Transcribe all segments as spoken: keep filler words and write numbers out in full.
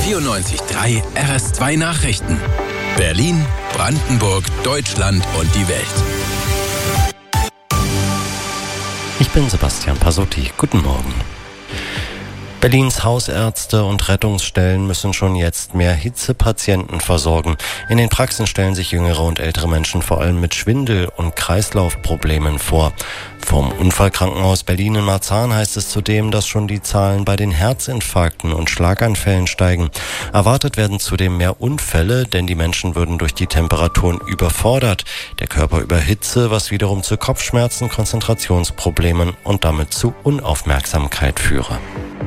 vierundneunzig Komma drei R S zwei Nachrichten. Berlin, Brandenburg, Deutschland und die Welt. Ich bin Sebastian Pasotti. Guten Morgen. Berlins Hausärzte und Rettungsstellen müssen schon jetzt mehr Hitzepatienten versorgen. In den Praxen stellen sich jüngere und ältere Menschen vor allem mit Schwindel- und Kreislaufproblemen vor. Vom Unfallkrankenhaus Berlin in Marzahn heißt es zudem, dass schon die Zahlen bei den Herzinfarkten und Schlaganfällen steigen. Erwartet werden zudem mehr Unfälle, denn die Menschen würden durch die Temperaturen überfordert. Der Körper über Hitze, was wiederum zu Kopfschmerzen, Konzentrationsproblemen und damit zu Unaufmerksamkeit führe.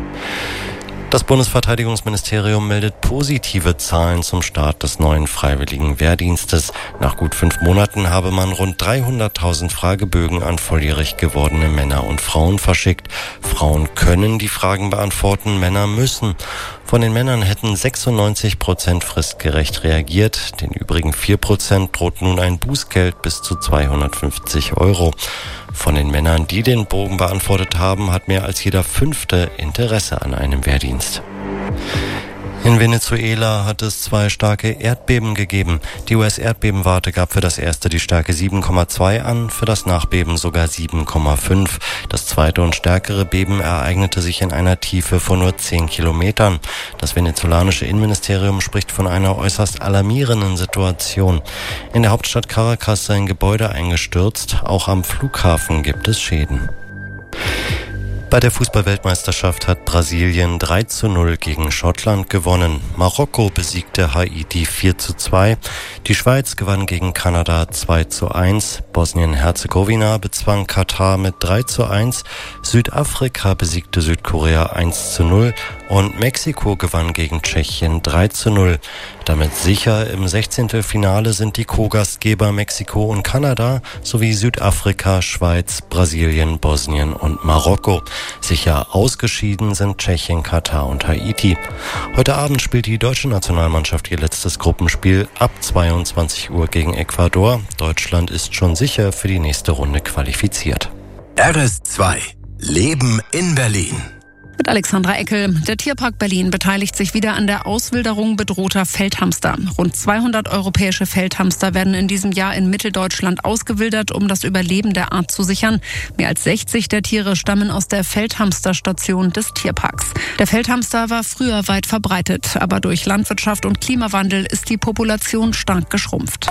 Das Bundesverteidigungsministerium meldet positive Zahlen zum Start des neuen freiwilligen Wehrdienstes. Nach gut fünf Monaten habe man rund dreihunderttausend Fragebögen an volljährig gewordene Männer und Frauen verschickt. Frauen können die Fragen beantworten, Männer müssen. Von den Männern hätten sechsundneunzig Prozent fristgerecht reagiert. Den übrigen vier Prozent droht nun ein Bußgeld bis zu zweihundertfünfzig Euro. Von den Männern, die den Bogen beantwortet haben, hat mehr als jeder Fünfte Interesse an einem Wehrdienst. In Venezuela hat es zwei starke Erdbeben gegeben. Die U S-Erdbebenwarte gab für das erste die Stärke sieben Komma zwei an, für das Nachbeben sogar sieben Komma fünf. Das zweite und stärkere Beben ereignete sich in einer Tiefe von nur zehn Kilometern. Das venezolanische Innenministerium spricht von einer äußerst alarmierenden Situation. In der Hauptstadt Caracas sei ein Gebäude eingestürzt. Auch am Flughafen gibt es Schäden. Bei der Fußball-Weltmeisterschaft hat Brasilien drei zu null gegen Schottland gewonnen. Marokko besiegte Haiti vier zu zwei. Die Schweiz gewann gegen Kanada zwei zu eins. Bosnien-Herzegowina bezwang Katar mit drei zu eins. Südafrika besiegte Südkorea eins zu null. Und Mexiko gewann gegen Tschechien drei zu null. Damit sicher im Sechzehntelfinale sind die Co-Gastgeber Mexiko und Kanada sowie Südafrika, Schweiz, Brasilien, Bosnien und Marokko. Sicher ausgeschieden sind Tschechien, Katar und Haiti. Heute Abend spielt die deutsche Nationalmannschaft ihr letztes Gruppenspiel ab zweiundzwanzig Uhr gegen Ecuador. Deutschland ist schon sicher für die nächste Runde qualifiziert. R S zwei. Leben in Berlin. Mit Alexandra Eckel. Der Tierpark Berlin beteiligt sich wieder an der Auswilderung bedrohter Feldhamster. Rund zweihundert europäische Feldhamster werden in diesem Jahr in Mitteldeutschland ausgewildert, um das Überleben der Art zu sichern. Mehr als sechzig der Tiere stammen aus der Feldhamsterstation des Tierparks. Der Feldhamster war früher weit verbreitet, aber durch Landwirtschaft und Klimawandel ist die Population stark geschrumpft.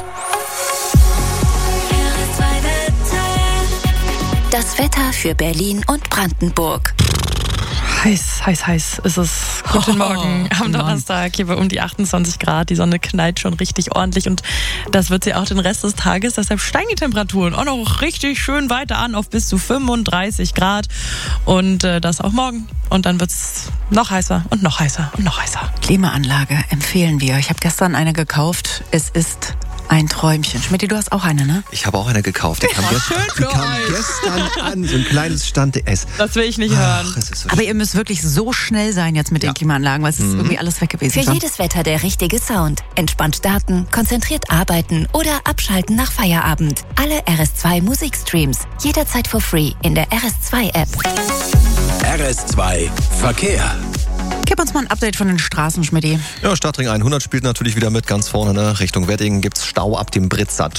Das Wetter für Berlin und Brandenburg. Heiß, heiß, heiß ist es. Guten Morgen am Donnerstag. Hier bei um die achtundzwanzig Grad. Die Sonne knallt schon richtig ordentlich und das wird sie auch den Rest des Tages. Deshalb steigen die Temperaturen auch noch richtig schön weiter an auf bis zu fünfunddreißig Grad und äh, das auch morgen. Und dann wird es noch heißer und noch heißer und noch heißer. Klimaanlage empfehlen wir. Ich habe gestern eine gekauft. Es ist ein Träumchen. Schmidti, du hast auch eine, ne? Ich habe auch eine gekauft. Die kam, Oh, gestern, schön die für kam euch. gestern an. So ein kleines Stand S. Das will ich nicht hören. Ach, es ist so Aber ihr müsst wirklich so schnell sein jetzt mit Ja. den Klimaanlagen, weil es ist irgendwie alles weg gewesen. Für schon. jedes Wetter der richtige Sound. Entspannt starten, konzentriert arbeiten oder abschalten nach Feierabend. Alle R S zwei Musikstreams. Jederzeit for free in der R S zwei App. R S zwei Verkehr. Gib uns mal ein Update von den Straßen, Schmidti. Ja, Stadtring hundert spielt natürlich wieder mit ganz vorne. Ne? Richtung Wedding gibt's Stau ab dem Britzat